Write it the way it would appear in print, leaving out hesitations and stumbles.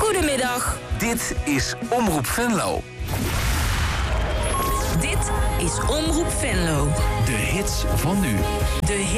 Goedemiddag. Dit is Omroep Venlo. Dit is Omroep Venlo. De hits van nu. De